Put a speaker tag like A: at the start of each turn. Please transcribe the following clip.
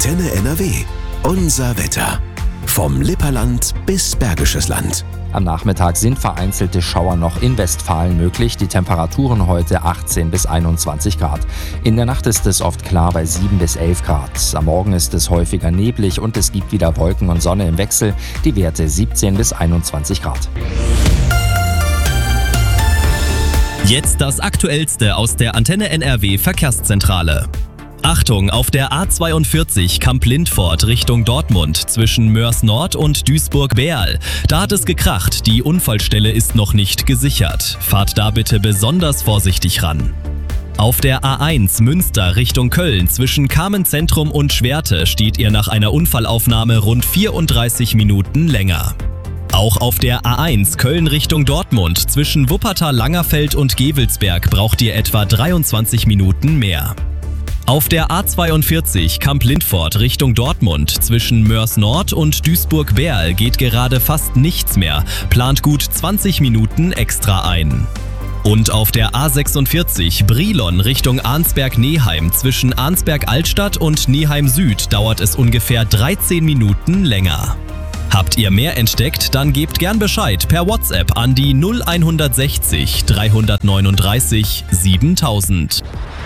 A: Antenne NRW. Unser Wetter. Vom Lipperland bis Bergisches Land.
B: Am Nachmittag sind vereinzelte Schauer noch in Westfalen möglich. Die Temperaturen heute 18 bis 21 Grad. In der Nacht ist es oft klar bei 7 bis 11 Grad. Am Morgen ist es häufiger neblig und es gibt wieder Wolken und Sonne im Wechsel. Die Werte 17 bis 21 Grad.
C: Jetzt das Aktuellste aus der Antenne NRW Verkehrszentrale. Achtung, auf der A42 Kamp-Lindfort Richtung Dortmund zwischen Moers Nord und Duisburg-Beerl. Da hat es gekracht, die Unfallstelle ist noch nicht gesichert. Fahrt da bitte besonders vorsichtig ran. Auf der A1 Münster Richtung Köln zwischen Kamenz-Zentrum und Schwerte steht ihr nach einer Unfallaufnahme rund 34 Minuten länger. Auch auf der A1 Köln Richtung Dortmund zwischen Wuppertal-Langerfeld und Gevelsberg braucht ihr etwa 23 Minuten mehr. Auf der A42 Kamp-Lindfort Richtung Dortmund zwischen Moers Nord und Duisburg-Beerl geht gerade fast nichts mehr, plant gut 20 Minuten extra ein. Und auf der A46 Brilon Richtung Arnsberg-Neheim zwischen Arnsberg-Altstadt und Neheim Süd dauert es ungefähr 13 Minuten länger. Habt ihr mehr entdeckt, dann gebt gern Bescheid per WhatsApp an die 0160 339 7000.